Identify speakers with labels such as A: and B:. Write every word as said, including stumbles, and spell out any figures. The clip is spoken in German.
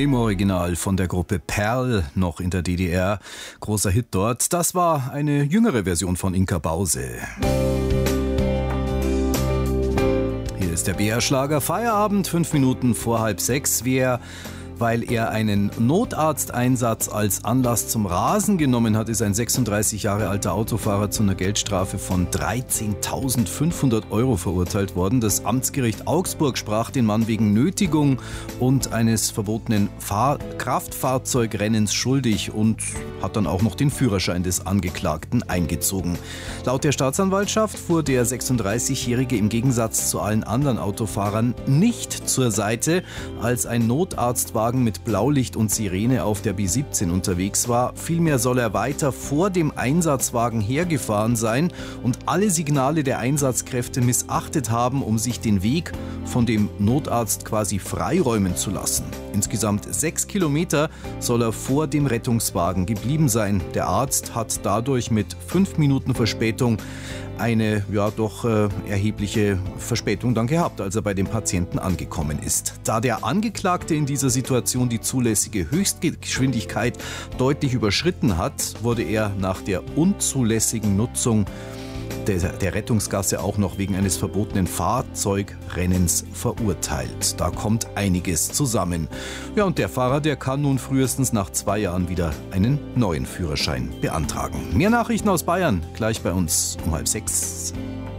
A: Im Original von der Gruppe Perl, noch in der D D R. Großer Hit dort. Das war eine jüngere Version von Inka Bause. Hier ist der B R-Schlager Feierabend, fünf Minuten vor halb sechs. Wer, weil er einen Notarzteinsatz als Anlass zum Rasen genommen hat, ist ein sechsunddreißig Jahre alter Autofahrer zu einer Geldstrafe von dreizehntausendfünfhundert Euro verurteilt worden. Das Amtsgericht Augsburg sprach den Mann wegen Nötigung und eines verbotenen Fahr- Kraftfahrzeugrennens schuldig und hat dann auch noch den Führerschein des Angeklagten eingezogen. Laut der Staatsanwaltschaft fuhr der sechsunddreißigjährige im Gegensatz zu allen anderen Autofahrern nicht zur Seite, als ein Notarztwagen mit Blaulicht und Sirene auf der B siebzehn unterwegs war. Vielmehr soll er weiter vor dem Einsatzwagen hergefahren sein und alle Signale der Einsatzkräfte missachtet haben, um sich den Weg von dem Notarzt quasi freiräumen zu lassen. Insgesamt sechs Kilometer soll er vor dem Rettungswagen geblieben sein. Der Arzt hat dadurch mit fünf Minuten Verspätung eine ja doch äh, erhebliche Verspätung dann gehabt, als er bei dem Patienten angekommen ist. Da der Angeklagte in dieser Situation die zulässige Höchstgeschwindigkeit deutlich überschritten hat, wurde er nach der unzulässigen Nutzung der, der Rettungsgasse auch noch wegen eines verbotenen Fahrzeugrennens verurteilt. Da kommt einiges zusammen. Ja, und der Fahrer, der kann nun frühestens nach zwei Jahren wieder einen neuen Führerschein beantragen. Mehr Nachrichten aus Bayern gleich bei uns um halb sechs.